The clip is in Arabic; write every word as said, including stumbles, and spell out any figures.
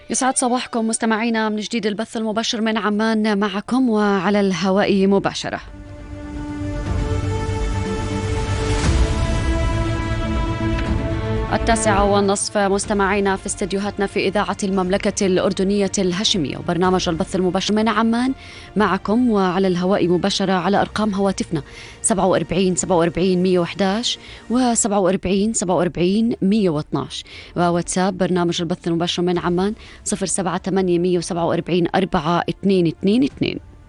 يسعد صباحكم مستمعينا من جديد. البث المباشر من عمان معكم وعلى الهواء مباشرة. التاسعة والنصف مستمعينا في استديوهاتنا في إذاعة المملكة الأردنية الهاشمية، وبرنامج البث المباشر من عمان معكم وعلى الهواء مباشرة على أرقام هواتفنا سبعة وأربعين سبعة وأربعين مية وأحد عشر و سبعة وأربعين سبعة وأربعين مية واثني عشر، وواتساب برنامج البث المباشر من عمان صفر سبعة ثمانية مية وسبعة وأربعين أربعة اثنين اثنين اثنين.